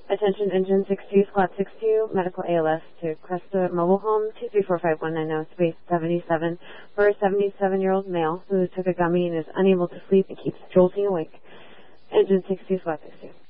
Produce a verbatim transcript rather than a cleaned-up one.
Attention Engine six two, Squad six two, Medical A L S to Cresta Mobile Home, two three four five one nine zero, space seventy-seven, for a seventy-seven-year-old male who took a gummy and is unable to sleep and keeps jolting awake. Engine six two, Squad six two.